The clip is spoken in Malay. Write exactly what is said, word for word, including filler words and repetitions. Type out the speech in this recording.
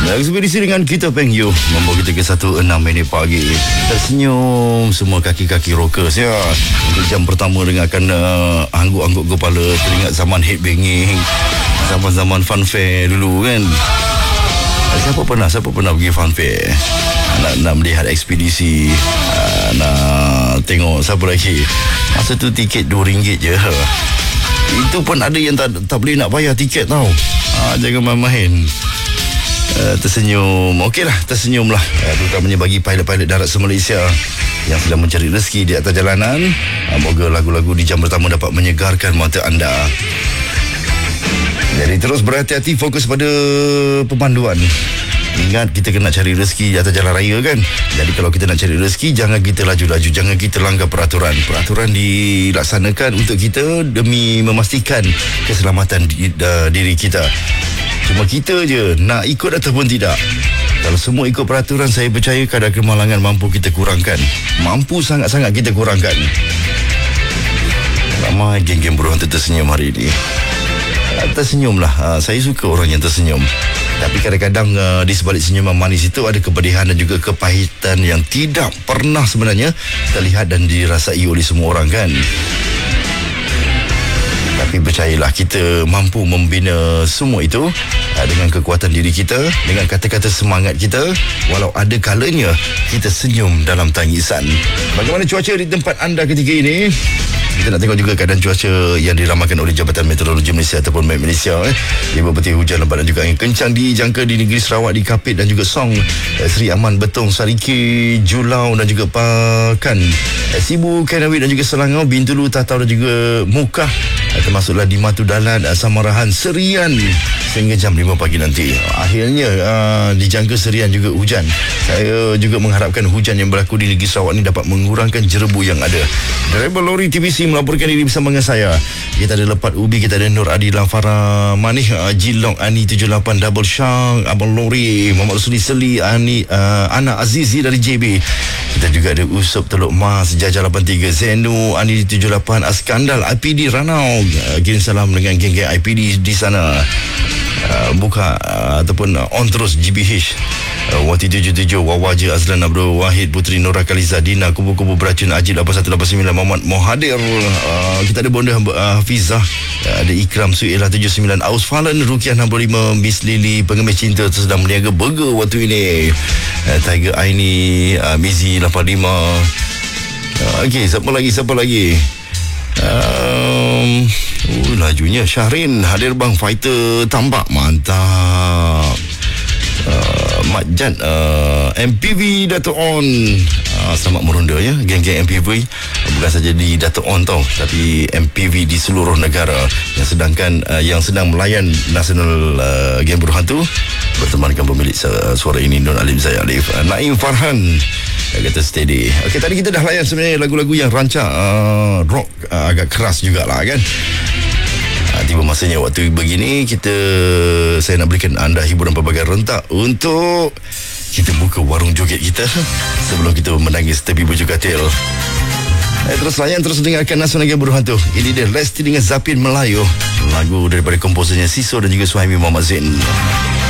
Ekspedisi dengan kita Peng Yu membawa kita ke satu enam minit pagi. Tersenyum semua kaki-kaki rockers ya. Untuk jam pertama dengarkan uh, angguk-angguk kepala, teringat zaman headbanging, zaman-zaman funfair dulu kan. Siapa pernah Siapa pernah pergi funfair? Nak, nak melihat ekspedisi, uh, nak tengok siapa lagi. Masa tu tiket dua ringgit je. Itu pun ada yang tak, tak boleh nak bayar tiket tau. uh, Jangan main-main. Uh, tersenyum, okeylah, tersenyumlah, uh, terutamanya bagi pilot-pilot darat se-Malaysia yang sedang mencari rezeki di atas jalanan. uh, Moga lagu-lagu di jam pertama dapat menyegarkan mata anda. Jadi terus berhati-hati, fokus pada pemanduan. Ingat, kita kena cari rezeki di atas jalan raya kan. Jadi kalau kita nak cari rezeki, jangan kita laju-laju, jangan kita langgar peraturan. Peraturan dilaksanakan untuk kita demi memastikan keselamatan di, uh, diri kita. Cuma kita je nak ikut ataupun tidak. Kalau semua ikut peraturan, saya percaya kadar kemalangan mampu kita kurangkan. Mampu sangat-sangat kita kurangkan. Ramai geng-geng buruh hantu tersenyum hari ini. Tersenyumlah. Saya suka orang yang tersenyum. Tapi kadang-kadang uh, di sebalik senyuman manis itu ada kepedihan dan juga kepahitan yang tidak pernah sebenarnya terlihat dan dirasai oleh semua orang kan. Tapi percayalah, kita mampu membina semua itu uh, dengan kekuatan diri kita, dengan kata-kata semangat kita. Walau ada kalanya kita senyum dalam tangisan. Bagaimana cuaca di tempat anda ketika ini? Kita nak tengok juga keadaan cuaca yang diramalkan oleh Jabatan Meteorologi Malaysia ataupun M E T Malaysia. Eh. Lima petir hujan lebat dan juga angin kencang dijangka di negeri Sarawak, di Kapit dan juga Song, eh, Seri Aman, Betong, Sariki, Julau dan juga Pakan, eh, Sibu, Kanawi dan juga Selangor, Bintulu, Tatau dan juga Mukah, eh, termasuklah di Matu Dalan, eh, Samarahan, Serian sehingga jam lima pagi nanti. Akhirnya uh, dijangka Serian juga hujan. Saya juga mengharapkan hujan yang berlaku di negeri Sarawak ini dapat mengurangkan jerebu yang ada. Driver lori T V C melaporkan diri bersama dengan saya. Kita ada Lepat Ubi, kita ada Nur Adila, Farah Manih, uh, Jilong, Ani tujuh lapan, Double Shark, Abang Lori, Muhammad Suli Seli, Ani, uh, Ana Azizi dari J B. Kita juga ada Usup Teluk Mas, Jajah lapan tiga, Zenu, Ani tujuh lapan, Askandal, I P D Ranau. Uh, kirim salam dengan geng-geng I P D di sana. Uh, buka uh, ataupun uh, on terus G B H, uh, Wati tujuh tujuh, Wawaja, Azlan Abdul Wahid, Putri Nora Kaliza, Dina, Kubu-Kubu Beracun, Ajid lapan satu lapan sembilan, Muhammad Mohadir, uh, kita ada Bonda uh, Hafizah, uh, ada Ikram Suilah tujuh sembilan, Aus Falan, Rukiah enam puluh lima, Miss Lily, pengemis cinta sedang meniaga burger waktu ini, uh, Tiger Aini, uh, Mizi lapan lima. uh, Okey, siapa lagi siapa lagi Um, oh, lajunya Syahrin hadir bang, fighter tambak mantap. uh, Mat Jan, uh, M P V Dato' On, uh, selamat merunda ya geng-geng M P V. Bukan saja di Dato' On tau, tapi M P V di seluruh negara yang sedangkan uh, yang sedang melayan nasional uh, geng buruh hantu bertemankan pemilik uh, suara ini, Don Alim saya Alif, uh, Naim Farhan kata steady. Okey, tadi kita dah layan sebenarnya lagu-lagu yang rancak uh, rock, uh, agak keras jugalah kan. Uh, tiba masanya waktu begini kita saya nak berikan anda hiburan pelbagai rentak untuk kita buka warung joget kita sebelum kita menangis tepi baju katil. Eh, terus layan, terus dengarkan nasional geng buruh hantu. Ini dia Lesti dengan Zapin Melayu, lagu daripada komposernya Siso dan juga Suhaimi Muhammad Zain.